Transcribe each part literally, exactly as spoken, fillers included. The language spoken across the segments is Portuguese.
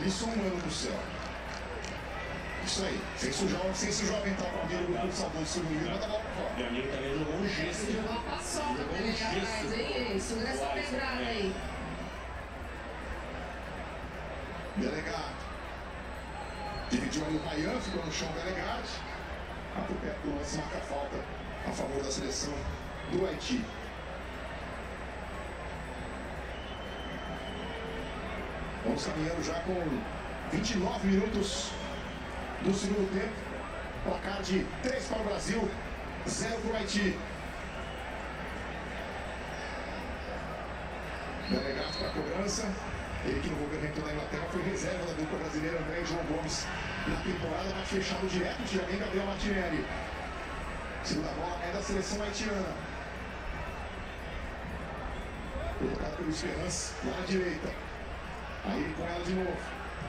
Alisson, mano do céu. Isso aí, sem sujar, sem sujar o mental com o Guilherme do saudoso segundo nível, manda a bola pra fora. Meu amigo também jogou um gesto. Jogou uma paçoca também, rapaz, hein? Segura essa pedrada aí. Delegado. Dividiu ali o Ryan, ficou no chão o delegado. Até perto do lance, marca a falta a favor da seleção do Haiti. Vamos caminhando já com vinte e nove minutos do segundo tempo. Placar de três para o Brasil, zero para o Haiti. Delegado para a cobrança. Ele que no Wolverhampton da Inglaterra foi reserva da dupla brasileira André e João Gomes na temporada, mas fechado direto, tinha bem Gabriel Martinelli. Segunda bola é da seleção haitiana. Colocado pelo Esperança, lá na direita. Aí ele com ela de novo.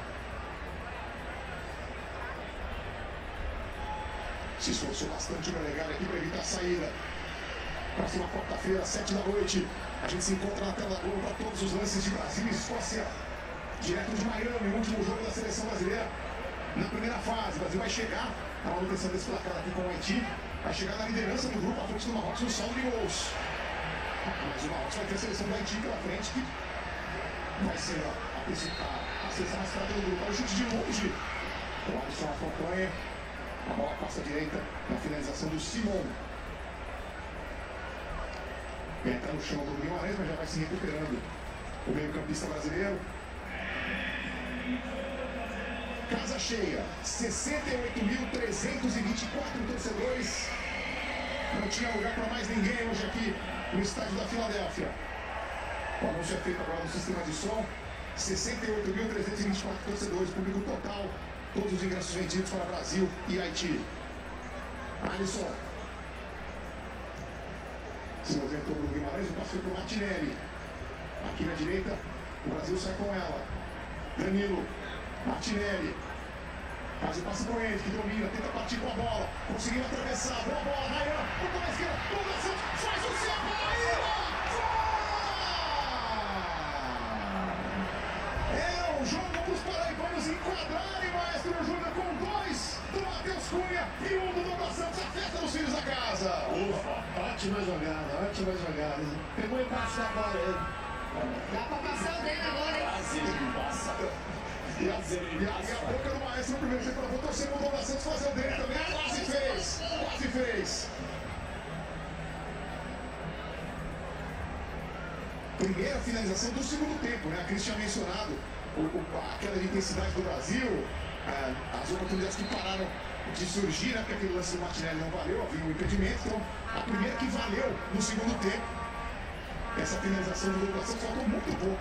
Se esforçou bastante o delegado aqui para evitar a saída. Próxima quarta-feira, sete da noite. A gente se encontra na tela da Globo para todos os lances de Brasil e Escócia. Direto de Miami, o último jogo da seleção brasileira. Na primeira fase, o Brasil vai chegar a manutenção desse placar aqui com o Haiti. Vai chegar na liderança do grupo à frente do Marrocos no saldo de gols. Mas o Marrocos vai ter a seleção do Haiti pela frente, que vai ser a, a, a seleção mais fraca do grupo. Olha o chute de longe. O Alisson acompanha. A bola passa à direita na finalização do Simon. Entra no chão do Guimarães, mas já vai se recuperando o meio-campista brasileiro. Casa cheia, sessenta e oito mil trezentos e vinte e quatro torcedores. Não tinha lugar para mais ninguém hoje aqui no estádio da Filadélfia. O anúncio é feito agora no sistema de som. sessenta e oito mil trezentos e vinte e quatro torcedores, público total. Todos os ingressos vendidos para Brasil e Haiti. Alisson. Se movimentou para o Guimarães, o passe para o Martinelli. Aqui na direita, o Brasil sai com ela. Danilo. Martinelli. Faz o passe para o Henrique, que domina, tenta partir com a bola. Conseguiu atravessar, boa bola, Ryan. Ponta na esquerda, ponta na frente, faz o seu, é um jogo para os paraibanos enquadrarem, Maestro Júnior, com dois do Matheus Cunha e um do Douglas Santos, a festa dos filhos da casa. Ufa, ótima jogada, ótima jogada. Pegou embaixo da bola aí. Dá pra passar o dedo agora, hein? Quase ele passa. E a, e, a, e a boca do Maestro no primeiro tempo, vou torcer pro Douglas Santos fazer o dele também. Quase fez, quase fez. Primeira finalização do segundo tempo, né? A Cristian mencionado o, o, a queda de intensidade do Brasil, a, as oportunidades que pararam de surgir, né? Porque aquele lance do Martinelli não valeu, havia um impedimento. Então, a primeira que valeu no segundo tempo, essa finalização do Douglas Santos faltou muito pouco.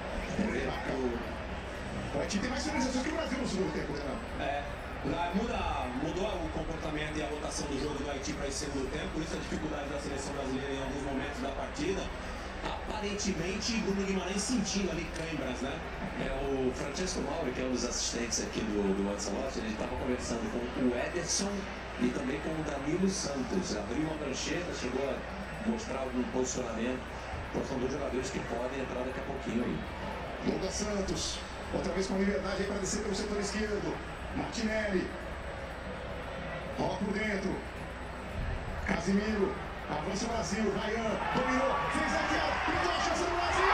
O Haiti tem mais finalizações que o Brasil no segundo tempo, né? É, muda, mudou o comportamento e a rotação do jogo do Haiti para esse segundo tempo, por isso a dificuldade da seleção brasileira em alguns momentos da partida. Aparentemente, Bruno Guimarães sentindo ali câimbras, né? É, o Francesco Mauri, que é um dos assistentes aqui do, do Lancelot, ele estava conversando com o Ederson e também com o Danilo Santos. Abriu uma prancheta, chegou a mostrar algum posicionamento. Então são dois jogadores que podem entrar daqui a pouquinho aí. Douglas Santos, outra vez com liberdade aí para descer pelo setor esquerdo. Martinelli. Rola por dentro. Casimiro. Avança o Brasil. Ryan. Dominou. Fez aquela. Pintou a chance do Brasil.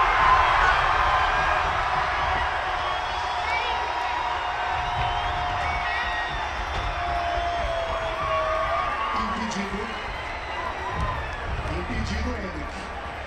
Impedido. Impedido o Henrique.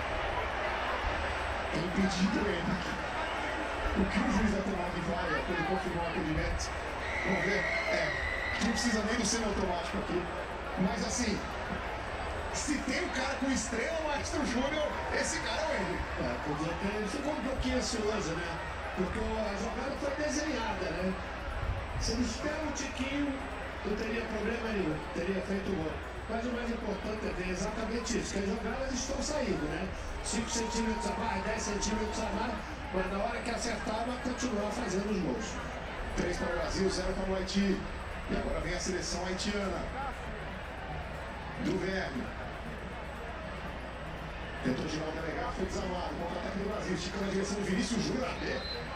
Impedido o Henrique. O que o juiz vai tomar de vaga quando ele confirmou o impedimento? Vamos ver. É, não precisa nem do semi-automático aqui. Mas assim, se tem um cara com estrela, Maestro Júnior, esse cara é o Henrique. É, podia ter, ficou um pouquinho ansioso, né? Porque a jogada foi desenhada, né? Se ele espera um tiquinho, não teria problema nenhum, teria feito o gol. Mas o mais importante é ver exatamente isso, que as jogadas estão saindo, né? cinco centímetros a mais, dez centímetros a mais, mas na hora que acertar, vai continuar fazendo os gols. três para o Brasil, zero para o Haiti. E agora vem a seleção haitiana. Do Verme. Tentou girar o delegado, foi desarmado. Contra-ataque do Brasil, esticando na direção do Vinícius Júnior.